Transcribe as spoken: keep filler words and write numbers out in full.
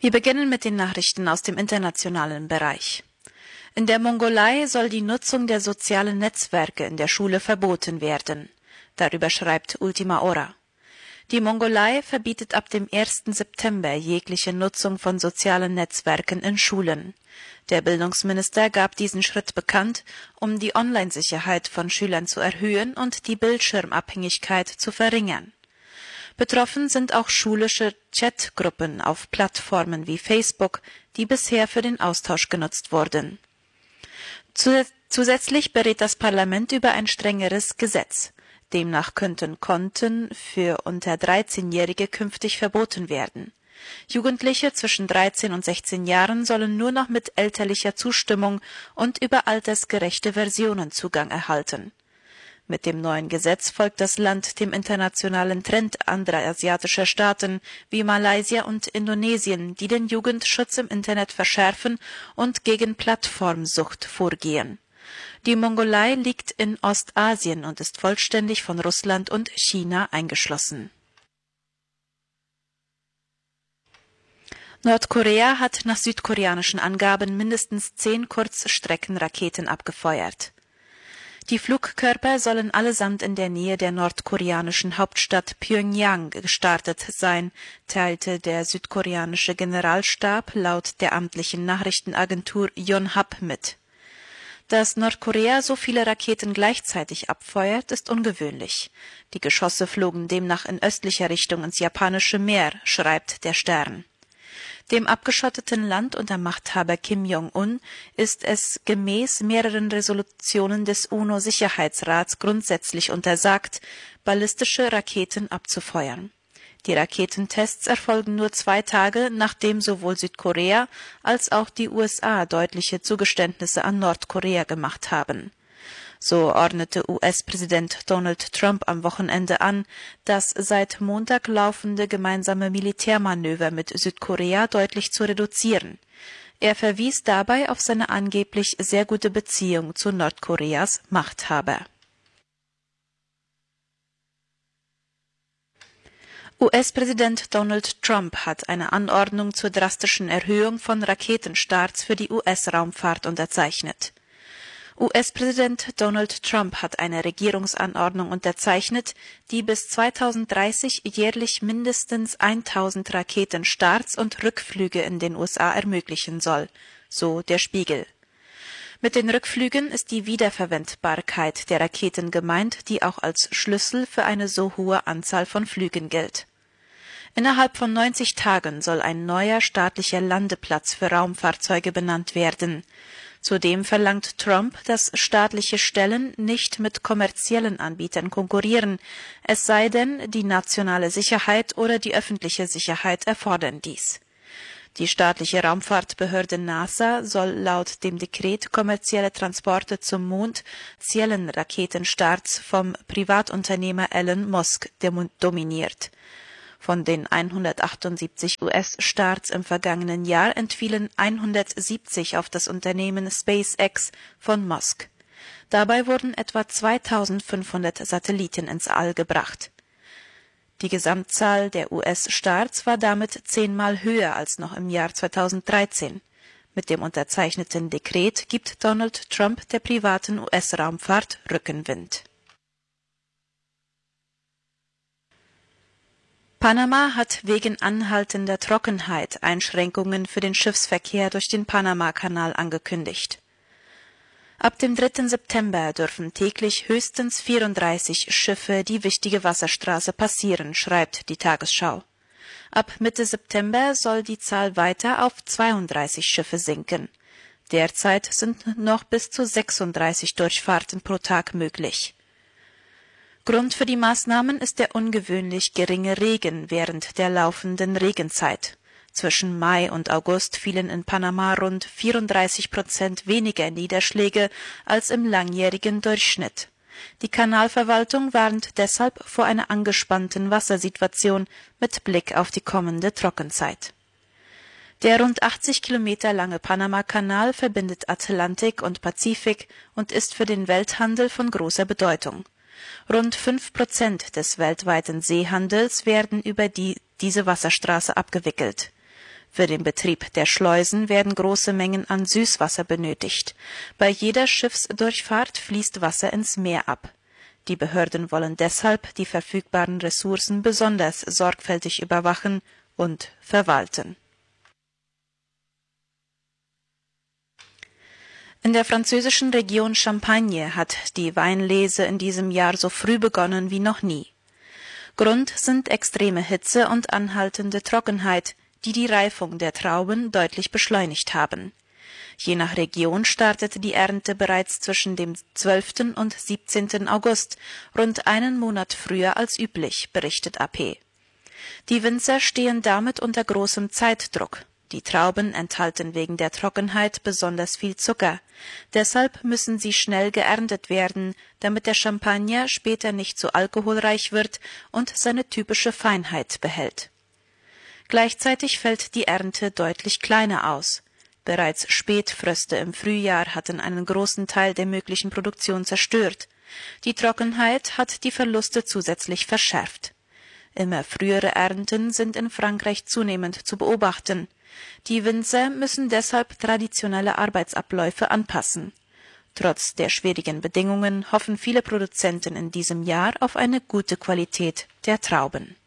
Wir beginnen mit den Nachrichten aus dem internationalen Bereich. In der Mongolei soll die Nutzung der sozialen Netzwerke in der Schule verboten werden. Darüber schreibt Ultima Hora. Die Mongolei verbietet ab dem ersten September jegliche Nutzung von sozialen Netzwerken in Schulen. Der Bildungsminister gab diesen Schritt bekannt, um die Online-Sicherheit von Schülern zu erhöhen und die Bildschirmabhängigkeit zu verringern. Betroffen sind auch schulische Chatgruppen auf Plattformen wie Facebook, die bisher für den Austausch genutzt wurden. Zusätzlich berät das Parlament über ein strengeres Gesetz. Demnach könnten Konten für unter dreizehnjährige künftig verboten werden. Jugendliche zwischen dreizehn und sechzehn Jahren sollen nur noch mit elterlicher Zustimmung und über altersgerechte Versionen Zugang erhalten. Mit dem neuen Gesetz folgt das Land dem internationalen Trend anderer asiatischer Staaten wie Malaysia und Indonesien, die den Jugendschutz im Internet verschärfen und gegen Plattformsucht vorgehen. Die Mongolei liegt in Ostasien und ist vollständig von Russland und China eingeschlossen. Nordkorea hat nach südkoreanischen Angaben mindestens zehn Kurzstreckenraketen abgefeuert. Die Flugkörper sollen allesamt in der Nähe der nordkoreanischen Hauptstadt Pjöngjang gestartet sein, teilte der südkoreanische Generalstab laut der amtlichen Nachrichtenagentur Yonhap mit. Dass Nordkorea so viele Raketen gleichzeitig abfeuert, ist ungewöhnlich. Die Geschosse flogen demnach in östlicher Richtung ins Japanische Meer, schreibt der Stern. Dem abgeschotteten Land unter Machthaber Kim Jong-un ist es gemäß mehreren Resolutionen des UNO-Sicherheitsrats grundsätzlich untersagt, ballistische Raketen abzufeuern. Die Raketentests erfolgen nur zwei Tage, nachdem sowohl Südkorea als auch die U S A deutliche Zugeständnisse an Nordkorea gemacht haben. So ordnete U S-Präsident Donald Trump am Wochenende an, das seit Montag laufende gemeinsame Militärmanöver mit Südkorea deutlich zu reduzieren. Er verwies dabei auf seine angeblich sehr gute Beziehung zu Nordkoreas Machthaber. U S-Präsident Donald Trump hat eine Anordnung zur drastischen Erhöhung von Raketenstarts für die U S-Raumfahrt unterzeichnet. U S-Präsident Donald Trump hat eine Regierungsanordnung unterzeichnet, die bis zweitausenddreißig jährlich mindestens tausend Raketenstarts und Rückflüge in den U S A ermöglichen soll, so der Spiegel. Mit den Rückflügen ist die Wiederverwendbarkeit der Raketen gemeint, die auch als Schlüssel für eine so hohe Anzahl von Flügen gilt. Innerhalb von neunzig Tagen soll ein neuer staatlicher Landeplatz für Raumfahrzeuge benannt werden. Zudem verlangt Trump, dass staatliche Stellen nicht mit kommerziellen Anbietern konkurrieren, es sei denn, die nationale Sicherheit oder die öffentliche Sicherheit erfordern dies. Die staatliche Raumfahrtbehörde NASA soll laut dem Dekret kommerzielle Transporte zum Mond, zielen Raketenstarts vom Privatunternehmer Elon Musk dominiert. Von den hundertachtundsiebzig U S-Starts im vergangenen Jahr entfielen hundertsiebzig auf das Unternehmen SpaceX von Musk. Dabei wurden etwa zweitausendfünfhundert Satelliten ins All gebracht. Die Gesamtzahl der U S-Starts war damit zehnmal höher als noch im Jahr zweitausenddreizehn. Mit dem unterzeichneten Dekret gibt Donald Trump der privaten U S-Raumfahrt Rückenwind. Panama hat wegen anhaltender Trockenheit Einschränkungen für den Schiffsverkehr durch den Panamakanal angekündigt. Ab dem dritten September dürfen täglich höchstens vierunddreißig Schiffe die wichtige Wasserstraße passieren, schreibt die Tagesschau. Ab Mitte September soll die Zahl weiter auf zweiunddreißig Schiffe sinken. Derzeit sind noch bis zu sechsunddreißig Durchfahrten pro Tag möglich. Grund für die Maßnahmen ist der ungewöhnlich geringe Regen während der laufenden Regenzeit. Zwischen Mai und August fielen in Panama rund vierunddreißig Prozent weniger Niederschläge als im langjährigen Durchschnitt. Die Kanalverwaltung warnt deshalb vor einer angespannten Wassersituation mit Blick auf die kommende Trockenzeit. Der rund achtzig Kilometer lange Panamakanal verbindet Atlantik und Pazifik und ist für den Welthandel von großer Bedeutung. Rund fünf Prozent des weltweiten Seehandels werden über die, diese Wasserstraße abgewickelt. Für den Betrieb der Schleusen werden große Mengen an Süßwasser benötigt. Bei jeder Schiffsdurchfahrt fließt Wasser ins Meer ab. Die Behörden wollen deshalb die verfügbaren Ressourcen besonders sorgfältig überwachen und verwalten. In der französischen Region Champagne hat die Weinlese in diesem Jahr so früh begonnen wie noch nie. Grund sind extreme Hitze und anhaltende Trockenheit, die die Reifung der Trauben deutlich beschleunigt haben. Je nach Region startete die Ernte bereits zwischen dem zwölften und siebzehnten August, rund einen Monat früher als üblich, berichtet A P. Die Winzer stehen damit unter großem Zeitdruck. Die Trauben enthalten wegen der Trockenheit besonders viel Zucker. Deshalb müssen sie schnell geerntet werden, damit der Champagner später nicht zu alkoholreich wird und seine typische Feinheit behält. Gleichzeitig fällt die Ernte deutlich kleiner aus. Bereits Spätfröste im Frühjahr hatten einen großen Teil der möglichen Produktion zerstört. Die Trockenheit hat die Verluste zusätzlich verschärft. Immer frühere Ernten sind in Frankreich zunehmend zu beobachten. Die Winzer müssen deshalb traditionelle Arbeitsabläufe anpassen. Trotz der schwierigen Bedingungen hoffen viele Produzenten in diesem Jahr auf eine gute Qualität der Trauben.